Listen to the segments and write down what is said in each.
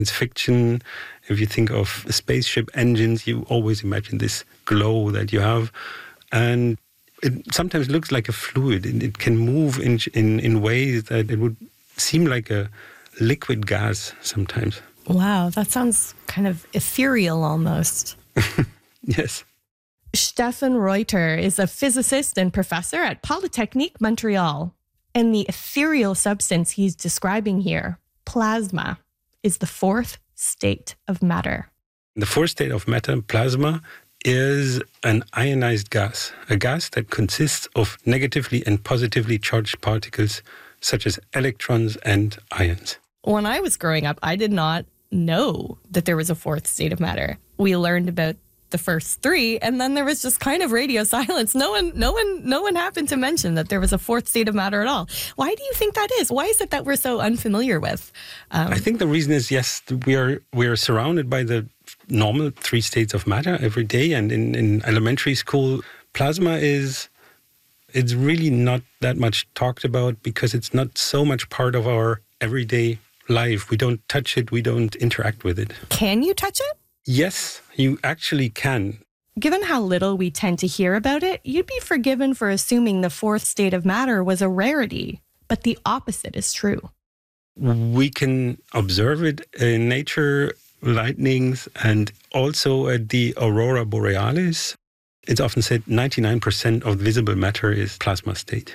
It's fiction. If you think of spaceship engines, you always imagine this glow that you have. And it sometimes looks like a fluid. It can move in ways that it would seem like a liquid gas sometimes. Wow, that sounds kind of ethereal almost. Yes. Stefan Reuter is a physicist and professor at Polytechnique Montreal. And the ethereal substance he's describing here, plasma, is the fourth state of matter. The fourth state of matter, plasma, is an ionized gas, a gas that consists of negatively and positively charged particles such as electrons and ions. When I was growing up, I did not know that there was a fourth state of matter. We learned about the first three, and then there was just kind of radio silence. No one happened to mention that there was a fourth state of matter at all. Why do you think that is? Why is it that we're so unfamiliar with? I think the reason is, yes, we are surrounded by the normal three states of matter every day, and in elementary school, plasma it's really not that much talked about because it's not so much part of our everyday life. We don't touch it, we don't interact with it. Can you touch it? Yes, you actually can. Given how little we tend to hear about it, you'd be forgiven for assuming the fourth state of matter was a rarity. But the opposite is true. We can observe it in nature, lightnings, and also at the aurora borealis. It's often said 99% of visible matter is plasma state.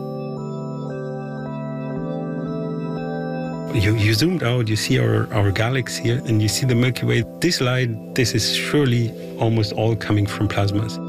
You zoomed out, you see our galaxy here, and you see the Milky Way. This light, this is surely almost all coming from plasmas.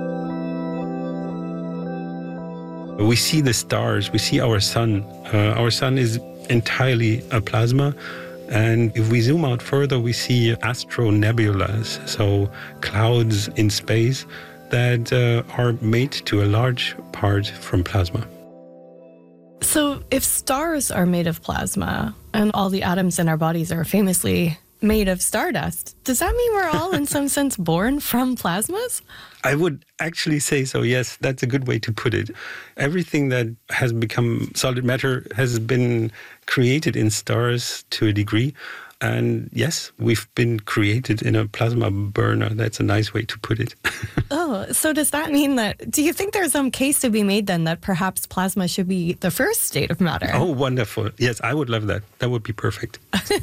We see the stars, we see our sun. Our sun is entirely a plasma. And if we zoom out further, we see astronebulas, so clouds in space that are made to a large part from plasma. So if stars are made of plasma and all the atoms in our bodies are famously made of stardust, does that mean we're all in some sense born from plasmas? I would actually say so, yes. That's a good way to put it. Everything that has become solid matter has been created in stars to a degree. And yes, we've been created in a plasma burner. That's a nice way to put it. Oh, so does that mean that, do you think there's some case to be made then that perhaps plasma should be the first state of matter? Oh, wonderful. Yes, I would love that. That would be perfect.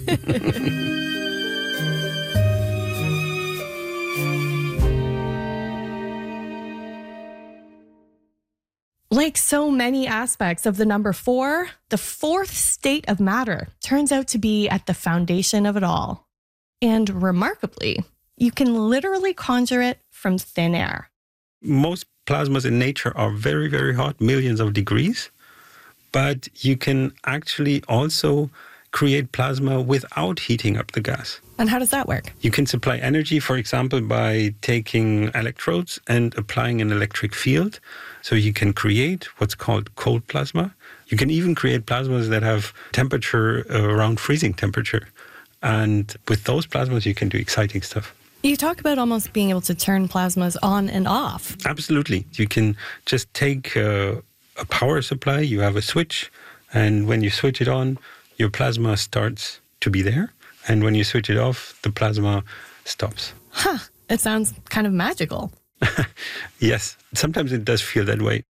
Like so many aspects of the number 4, the fourth state of matter turns out to be at the foundation of it all. And remarkably, you can literally conjure it from thin air. Most plasmas in nature are very, very hot, millions of degrees. But you can actually also create plasma without heating up the gas. And how does that work? You can supply energy, for example, by taking electrodes and applying an electric field. So you can create what's called cold plasma. You can even create plasmas that have temperature around freezing temperature. And with those plasmas, you can do exciting stuff. You talk about almost being able to turn plasmas on and off. Absolutely. You can just take a power supply, you have a switch, and when you switch it on, your plasma starts to be there. And when you switch it off, the plasma stops. Huh. It sounds kind of magical. Yes, sometimes it does feel that way.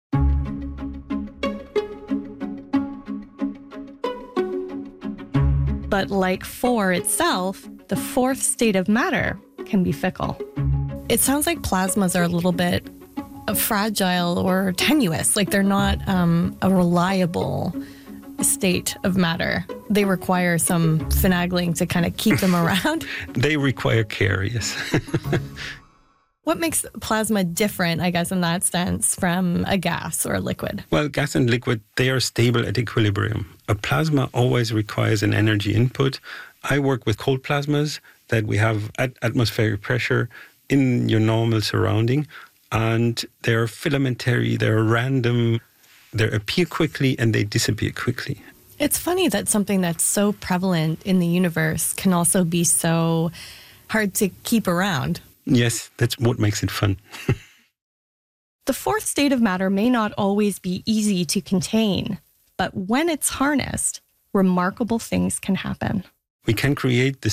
But like 4 itself, the fourth state of matter can be fickle. It sounds like plasmas are a little bit fragile or tenuous, like they're not a reliable state of matter. They require some finagling to kind of keep them around. They require care, yes. What makes plasma different, I guess, in that sense, from a gas or a liquid? Well, gas and liquid, they are stable at equilibrium. A plasma always requires an energy input. I work with cold plasmas that we have at atmospheric pressure in your normal surrounding. And they're filamentary, they're random, they appear quickly and they disappear quickly. It's funny that something that's so prevalent in the universe can also be so hard to keep around. Yes, that's what makes it fun. The fourth state of matter may not always be easy to contain, but when it's harnessed, remarkable things can happen. we can create the